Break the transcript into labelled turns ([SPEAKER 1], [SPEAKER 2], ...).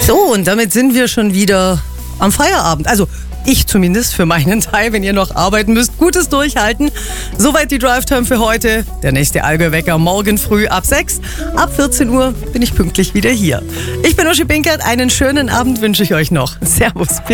[SPEAKER 1] So, und damit sind wir schon wieder am Feierabend. Also ich zumindest für meinen Teil, wenn ihr noch arbeiten müsst. Gutes Durchhalten. Soweit die Drive-Time für heute. Der nächste Allgäu-Wecker morgen früh ab 6. Ab 14 Uhr bin ich pünktlich wieder hier. Ich bin Uschi Pinkert. Einen schönen Abend wünsche ich euch noch. Servus.